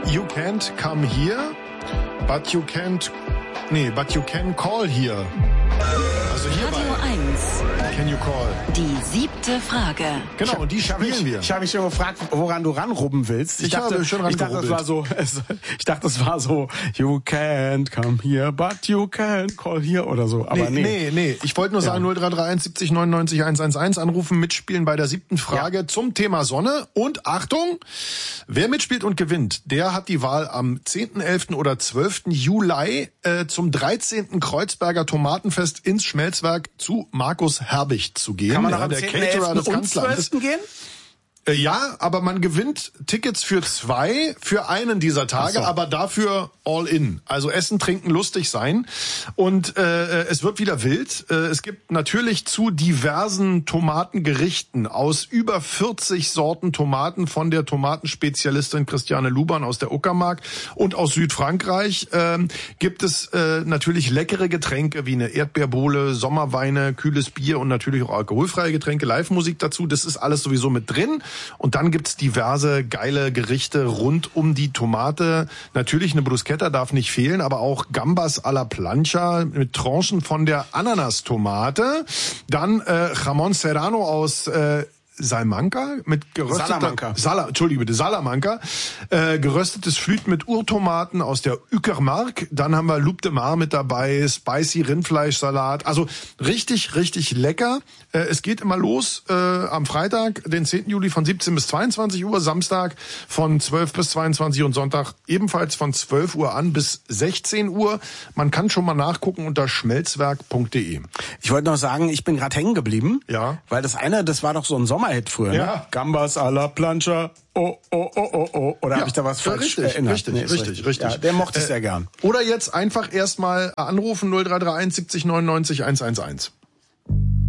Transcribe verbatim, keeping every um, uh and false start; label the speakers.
Speaker 1: You can't come here, but you can't... Nee, but you can call here. Also hier
Speaker 2: Radio
Speaker 1: bei
Speaker 2: eins.
Speaker 1: Can you call?
Speaker 2: Die siebte Frage.
Speaker 1: Genau, und die spielen
Speaker 3: ich,
Speaker 1: wir.
Speaker 3: Ich habe mich schon gefragt, woran du ranrubben willst. Ich,
Speaker 1: Ich
Speaker 3: dachte,
Speaker 1: habe schon
Speaker 3: ich dachte, das war so, ich dachte, das war so, you can't come here, but you can call here oder so. Aber
Speaker 1: nee,
Speaker 3: nee.
Speaker 1: nee, nee. Ich wollte nur sagen,
Speaker 3: Ja.
Speaker 1: null drei drei eins siebzig neunundneunzig hunderteins anrufen, mitspielen bei der siebten Frage
Speaker 3: Ja.
Speaker 1: zum Thema Sonne. Und Achtung, wer mitspielt und gewinnt, der hat die Wahl am zehnten, elften oder zwölften Juli äh, zum dreizehnten Kreuzberger Tomatenfest ins Schmelzwerk zu Markus Herbicht zu gehen.
Speaker 3: Kann man
Speaker 1: ja,
Speaker 3: noch am
Speaker 1: der
Speaker 3: zehnten,
Speaker 1: Caterer des
Speaker 3: elften und
Speaker 1: Kanzleramtes.
Speaker 3: zwölften gehen?
Speaker 1: Äh, Ja, aber man gewinnt Tickets für zwei, für einen dieser Tage,
Speaker 3: Ach so.
Speaker 1: aber dafür all in. Also Essen, Trinken, lustig sein. Und äh, es wird wieder wild. Äh, es gibt natürlich zu diversen Tomatengerichten aus über vierzig Sorten Tomaten von der Tomatenspezialistin Christiane Luban aus der Uckermark und aus Südfrankreich ähm, gibt es äh, natürlich leckere Getränke wie eine Erdbeerbohle, Sommerweine, kühles Bier und natürlich auch alkoholfreie Getränke, Live-Musik dazu. Das ist alles sowieso mit drin. Und dann gibt's diverse geile Gerichte rund um die Tomate. Natürlich eine Bruschetta darf nicht fehlen, aber auch Gambas alla Plancha mit Tranchen von der Ananastomate. Dann äh, Jamón Serrano aus äh, Salamanca mit gerösteter
Speaker 3: Salamanca.
Speaker 1: Sala, Entschuldige bitte, Salamanca. Äh, geröstetes Flüt mit Urtomaten aus der Uckermark. Dann haben wir Loup de Mar mit dabei, spicy Rindfleischsalat. Also richtig, richtig lecker. Äh, es geht immer los äh, am Freitag, den zehnten Juli von siebzehn bis zweiundzwanzig Uhr, Samstag von zwölf bis zweiundzwanzig und Sonntag ebenfalls von zwölf Uhr an bis sechzehn Uhr. Man kann schon mal nachgucken unter schmelzwerk punkt de.
Speaker 3: Ich wollte noch sagen, ich bin gerade hängen geblieben.
Speaker 1: Ja.
Speaker 3: Weil das eine, das war doch so ein Sommerhit früher,
Speaker 1: Ja.
Speaker 3: ne? Gambas à la Plancha. Oh, oh, oh, oh, oh. Oder
Speaker 1: Ja,
Speaker 3: habe ich da was falsch
Speaker 1: richtig,
Speaker 3: erinnert?
Speaker 1: richtig,
Speaker 3: Nee, ist
Speaker 1: richtig, richtig.
Speaker 3: Ja, der mochte ich
Speaker 1: Äh,
Speaker 3: sehr gern.
Speaker 1: Oder jetzt einfach erstmal anrufen null drei drei eins siebzig neunundneunzig hunderteins.